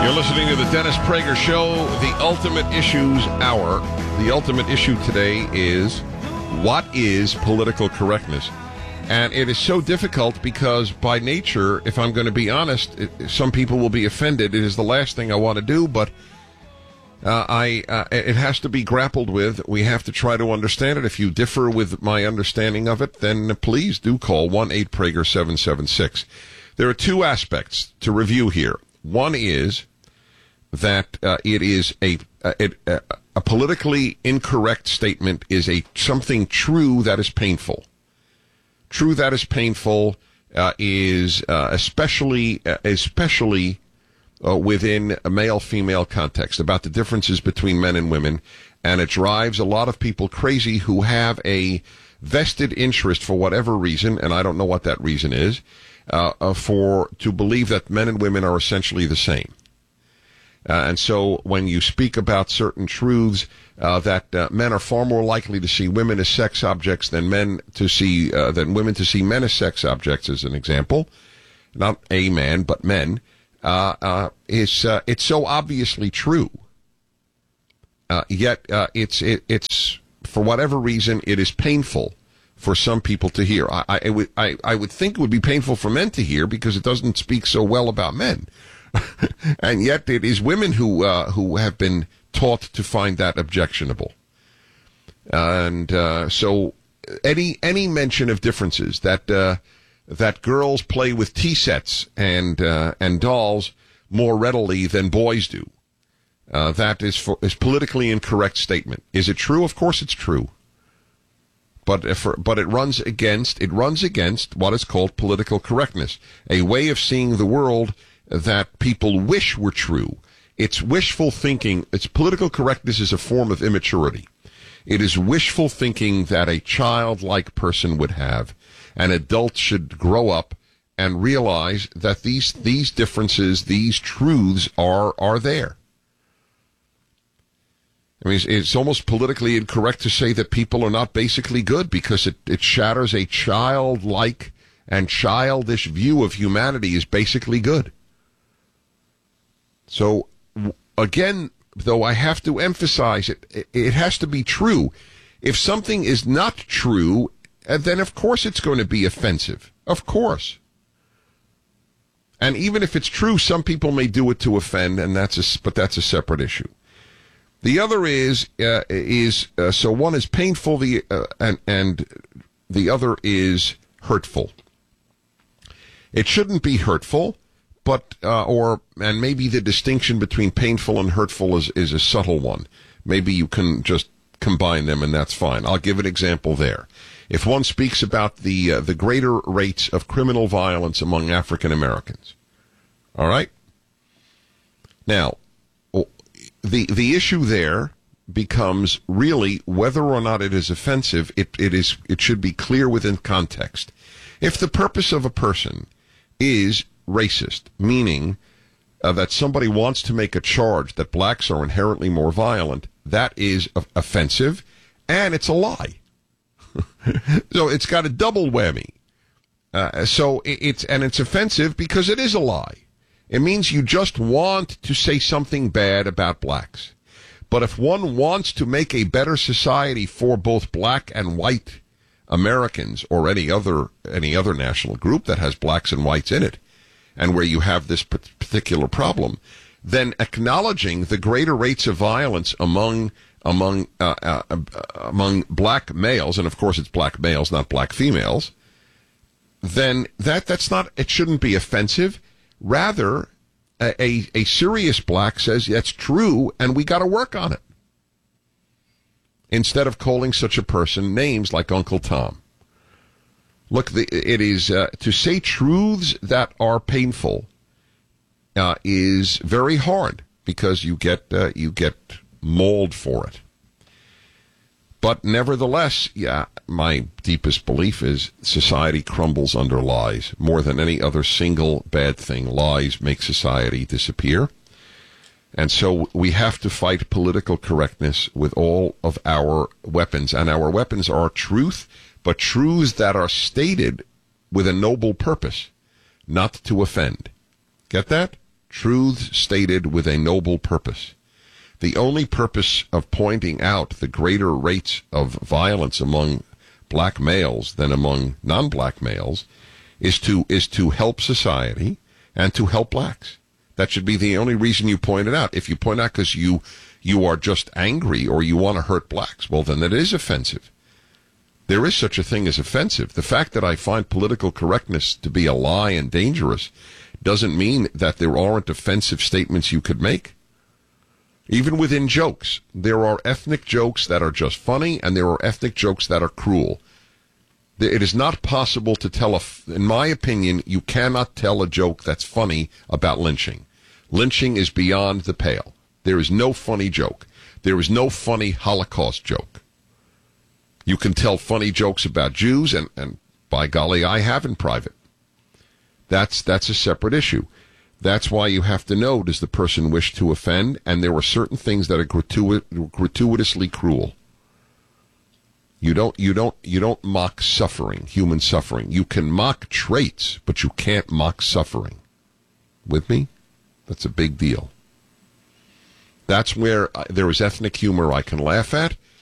You're listening to the Dennis Prager Show, the Ultimate Issues Hour. The ultimate issue today is, what is political correctness? And it is so difficult because by nature, if I'm going to be honest, some people will be offended. It is the last thing I want to do, but it has to be grappled with. We have to try to understand it. If you differ with my understanding of it, then please do call 1-8-PRAGER-776. There are two aspects to review here. One is that it is a politically incorrect statement is something true that is painful. True that is painful is especially within a male-female context about the differences between men and women, and it drives a lot of people crazy who have a vested interest for whatever reason, and I don't know what that reason is, to believe that men and women are essentially the same. And so when you speak about certain truths, that men are far more likely to see women as sex objects than women to see men as sex objects, as an example, not a man, but men, it's so obviously true. Yet it's for whatever reason, it is painful for some people to hear. I would think it would be painful for men to hear because it doesn't speak so well about men. And yet it is women who have been taught to find that objectionable. And so any mention of differences that girls play with tea sets and dolls more readily than boys do, that is politically incorrect statement. Is it true? Of course it's true. But it runs against what is called political correctness, a way of seeing the world that people wish were true. It's wishful thinking. It's political correctness is a form of immaturity. It is wishful thinking that a childlike person would have. An adult should grow up and realize that these differences, these truths are there. I mean, it's almost politically incorrect to say that people are not basically good because it shatters a childlike and childish view of humanity as basically good. So, again, though, I have to emphasize it has to be true. If something is not true, then of course it's going to be offensive. Of course. And even if it's true, some people may do it to offend, but that's a separate issue. The other is so one is painful, and the other is hurtful. It shouldn't be hurtful, but and maybe the distinction between painful and hurtful is a subtle one. Maybe you can just combine them, and that's fine. I'll give an example there. If one speaks about the greater rates of criminal violence among African Americans, all right. Now, the issue there becomes really whether or not it is offensive. It should be clear within context. If the purpose of a person is racist, meaning that somebody wants to make a charge that blacks are inherently more violent, that is offensive, and it's a lie. So it's got a double whammy. So it's offensive because it is a lie. It means you just want to say something bad about blacks. But if one wants to make a better society for both black and white Americans, or any other national group that has blacks and whites in it, and where you have this particular problem, then acknowledging the greater rates of violence among black males, and of course it's black males, not black females, then that's not, it shouldn't be offensive. Rather, a serious black says that's true and we got to work on it, instead of calling such a person names like Uncle Tom. Look, it is to say truths that are painful is very hard because you get mauled for it. But nevertheless, my deepest belief is society crumbles under lies. More than any other single bad thing, lies make society disappear. And so we have to fight political correctness with all of our weapons. And our weapons are truth, but truths that are stated with a noble purpose, not to offend. Get that? truths stated with a noble purpose. The only purpose of pointing out the greater rates of violence among black males than among non-black males is to help society and to help blacks. That should be the only reason you point it out. If you point out because you are just angry or you want to hurt blacks, well, then it is offensive. There is such a thing as offensive. The fact that I find political correctness to be a lie and dangerous doesn't mean that there aren't offensive statements you could make. Even within jokes, there are ethnic jokes that are just funny, and there are ethnic jokes that are cruel. It is not possible to tell in my opinion, you cannot tell a joke that's funny about lynching. Lynching is beyond the pale. There is no funny joke. There is no funny Holocaust joke. You can tell funny jokes about Jews, and by golly, I have in private. That's a separate issue. That's why you have to know, does the person wish to offend? And there are certain things that are gratuitously cruel. You don't mock suffering, human suffering. You can mock traits, but you can't mock suffering. With me? That's a big deal. That's where there is ethnic humor I can laugh at,